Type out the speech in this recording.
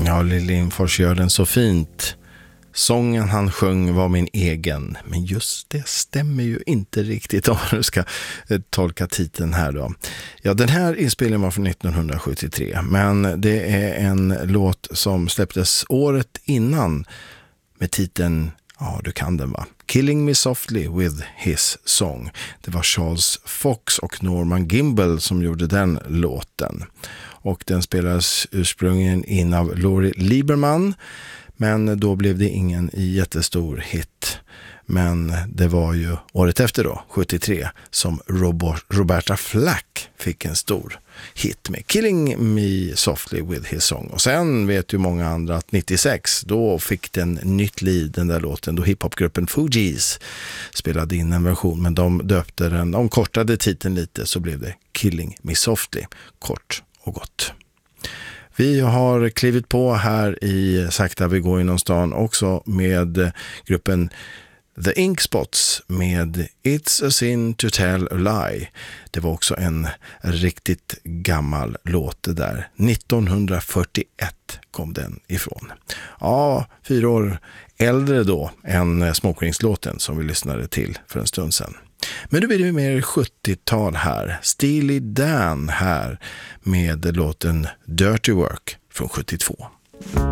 Ja, Lill Lindfors gör den så fint. Sången han sjöng var min egen. Men just det stämmer ju inte riktigt om du ska tolka titeln här då. Ja, den här inspelningen var från 1973. Men det är en låt som släpptes året innan med titeln, ja du kan den va? Killing Me Softly with His Song. Det var Charles Fox och Norman Gimbel som gjorde den låten. Och den spelades ursprungligen in av Laurie Lieberman. Men då blev det ingen jättestor hit. Men det var ju året efter då, 73, som Roberta Flack fick en stor hit med Killing Me Softly with His Song. Och sen vet ju många andra att 96, då fick den nytt liv, den där låten, då hiphopgruppen Fugees spelade in en version. Men de döpte den, de kortade titeln lite, så blev det Killing Me Softly, kort och gott. Vi har klivit på här i Sakta vi går inom stan också med gruppen The Ink Spots med It's a Sin to Tell a Lie. Det var också en riktigt gammal låt det där. 1941 kom den ifrån. Ja, 4 år äldre då än Smokeringslåten som vi lyssnade till för en stund sedan. Men nu blir det mer 70-tal här. Steely Dan här med låten Dirty Work från 72.